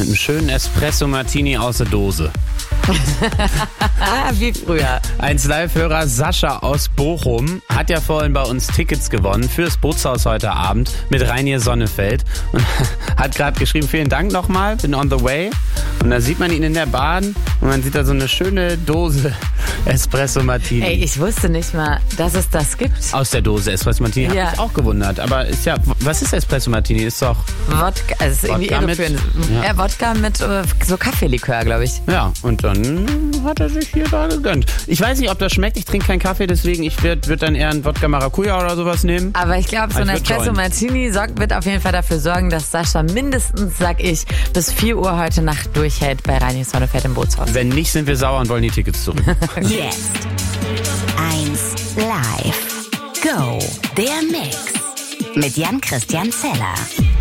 Mit einem schönen Espresso Martini aus der Dose. Wie früher. Ein Live-Hörer Sascha aus Bochum hat ja vorhin bei uns Tickets gewonnen fürs Bootshaus heute Abend mit Reinier Sonnefeld und hat gerade geschrieben, vielen Dank nochmal, bin on the way. Und da sieht man ihn in der Bahn und man sieht da so eine schöne Dose Espresso Martini. Ey, ich wusste nicht mal, dass es das gibt. Aus der Dose Espresso Martini, Ja. hab ich auch gewundert. Aber ist ja, was ist Espresso Martini? Ist doch, Wodka, also es ist irgendwie Wodka mit- irreführend. ja. Ja, Wodka mit so Kaffeelikör, glaube ich. ja, und dann hat er sich hier da gegönnt. Ich weiß nicht, ob das schmeckt, ich trinke keinen Kaffee, deswegen ich würd dann eher einen Wodka Maracuja oder sowas nehmen. Aber ich glaube, so ein Ich würd Espresso joinen. Martini wird auf jeden Fall dafür sorgen, dass Sascha mindestens, sag ich, bis 4 Uhr heute Nacht durchhält bei Reinier Sonnefeld im Bootshaus. Wenn nicht, sind wir sauer und wollen die Tickets zurück. Jetzt 1 Live. Go, der Mix. Mit Jan-Christian Zeller.